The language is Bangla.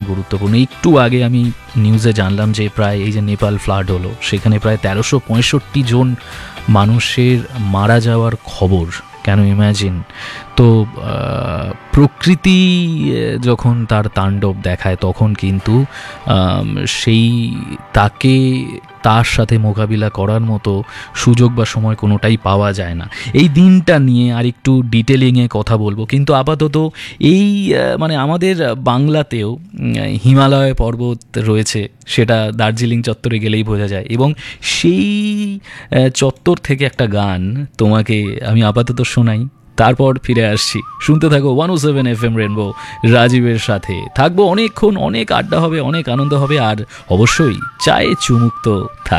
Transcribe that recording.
গুরুত্বপূর্ণ। একটু আগে আমি নিউজে জানলাম যে প্রায় এই যে নেপাল ফ্লাড হলো, সেখানে প্রায় 1365 জন মানুষের মারা যাওয়ার খবর। কেন ইম্যাজিন? তো প্রকৃতি যখন তার তাণ্ডব দেখায় তখন কিন্তু সেই তাকে তার সাথে মোকাবিলা করার মতো সুযোগ বা সময় কোনোটাই পাওয়া যায় না। এই দিনটা নিয়ে আর একটু ডিটেলিংয়ে কথা বলবো, কিন্তু আপাতত এই মানে আমাদের বাংলাতেও হিমালয় পর্বত রয়েছে, সেটা দার্জিলিং চত্বরে গেলেই বোঝা যায়। এবং সেই চত্বর থেকে একটা গান তোমাকে আমি আপাতত শোনাই, তারপর ফিরে আসছি। শুনতে থাকো 107 FM রেনবো, রাজীবের সাথে থাকবো অনেকক্ষণ। অনেক আড্ডা হবে, অনেক আনন্দ হবে, আর অবশ্যই চায়ে চুমুক তো থাকবে।